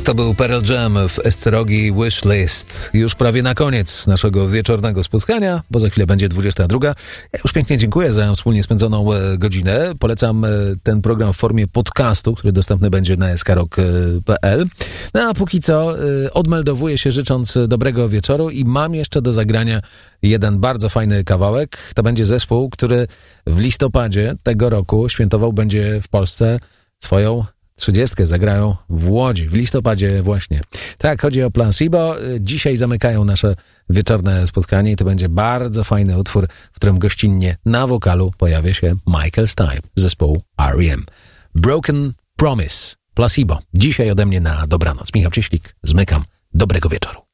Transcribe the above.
To był Pearl Jam w Estrogi Wishlist. Już prawie na koniec naszego wieczornego spotkania, bo za chwilę będzie 22. Ja już pięknie dziękuję za wspólnie spędzoną godzinę. Polecam ten program w formie podcastu, który dostępny będzie na skrok.pl. No a póki co odmeldowuję się życząc dobrego wieczoru i mam jeszcze do zagrania jeden bardzo fajny kawałek. To będzie zespół, który w listopadzie tego roku świętował będzie w Polsce swoją 30. Zagrają w Łodzi, w listopadzie właśnie. Tak, chodzi o Placebo. Dzisiaj zamykają nasze wieczorne spotkanie i to będzie bardzo fajny utwór, w którym gościnnie na wokalu pojawia się Michael Stipe z zespołu R.E.M. Broken Promise, Placebo. Dzisiaj ode mnie na dobranoc. Michał Cieślik, zmykam. Dobrego wieczoru.